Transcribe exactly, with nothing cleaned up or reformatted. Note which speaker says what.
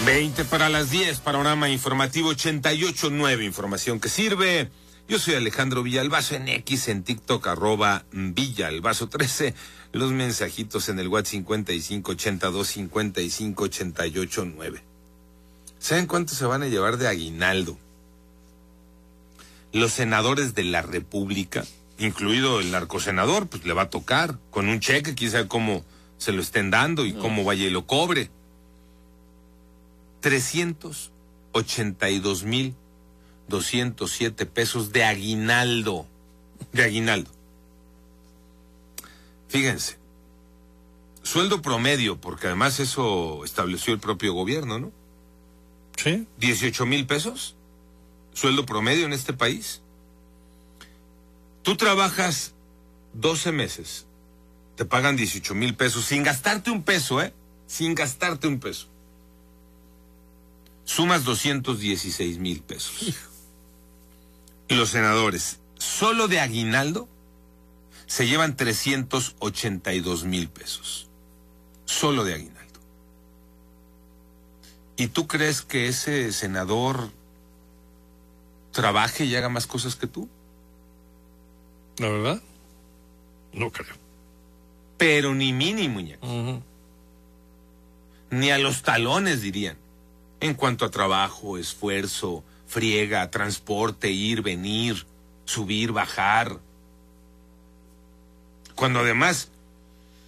Speaker 1: veinte para las diez, panorama informativo ochenta y ocho punto nueve, información que sirve. Yo soy Alejandro Villalbazo, en X, en TikTok, arroba Villalbazo trece. Los mensajitos en el WhatsApp cincuenta y cinco ochenta y dos cincuenta y cinco ochenta y ocho nueve. ¿Saben cuánto se van a llevar de aguinaldo los senadores de la República, incluido el narcosenador? Pues le va a tocar con un cheque, quién sabe cómo se lo estén dando y cómo vaya y lo cobre. trescientos ochenta y dos mil doscientos siete pesos de aguinaldo. De aguinaldo. Fíjense, sueldo promedio, porque además eso estableció el propio gobierno, ¿no?
Speaker 2: Sí.
Speaker 1: dieciocho mil pesos, sueldo promedio en este país. Tú trabajas doce meses, te pagan dieciocho mil pesos, sin gastarte un peso, ¿eh? Sin gastarte un peso. Sumas doscientos dieciséis mil pesos. Y los senadores, solo de aguinaldo, se llevan trescientos ochenta y dos mil pesos. Solo de aguinaldo. ¿Y tú crees que ese senador trabaje y haga más cosas que tú?
Speaker 2: ¿La verdad? No creo.
Speaker 1: Pero ni mínimo, muñeco.
Speaker 2: Uh-huh.
Speaker 1: Ni a los talones, dirían. En cuanto a trabajo, esfuerzo, friega, transporte, ir, venir, subir, bajar. Cuando además